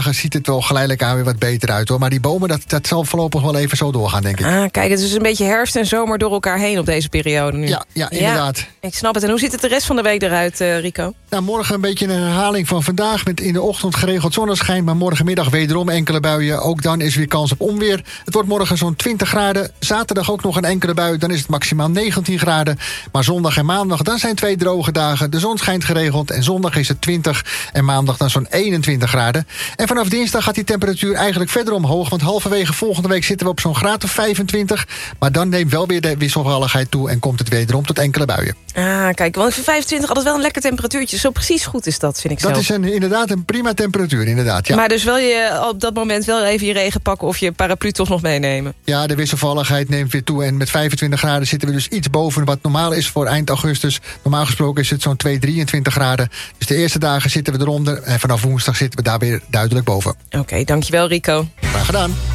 dagen ziet het wel geleidelijk aan weer wat beter uit, hoor. Maar die bomen, dat zal voorlopig wel even zo doorgaan, denk ik. Kijk, het is een beetje herfst en zomer door elkaar heen op deze periode nu. Ja, inderdaad. Ja, ik snap het. En hoe ziet het de rest van de week eruit, Rico? Nou, morgen een beetje een herhaling van vandaag, met in de ochtend geregeld zonneschijn, maar morgenmiddag wederom enkele buien. Ook dan is weer kans op onweer. Het wordt morgen zo'n 20 graden. Zaterdag ook nog een enkele bui, dan is het maximaal 19 graden. Maar zondag en maandag, dan zijn 2 droge dagen. De zon schijnt geregeld en zondag is het 20 en maandag dan zo'n 21 graden. En vanaf dinsdag gaat die temperatuur eigenlijk verder omhoog, want halverwege volgende week zitten we op zo'n graad of 25. Maar dan neemt wel weer de wisselvalligheid toe en komt het wederom tot enkele buien. Kijk, want voor 25 altijd wel een lekker temperatuurtje. Zo precies goed is dat, vind ik zelf. Dat is inderdaad een prima temperatuur, inderdaad. Ja. Maar dus wil je op dat moment wel even je regen pakken of je paraplu toch nog meenemen? Ja, de wisselvalligheid neemt weer toe. En met 25 graden zitten we dus iets boven wat normaal is voor eind augustus. Normaal gesproken is het zo'n 23 graden. Dus de eerste dagen zitten we eronder. En vanaf woensdag zitten we daar weer duidelijk boven. Oké, dankjewel Rico. Graag gedaan.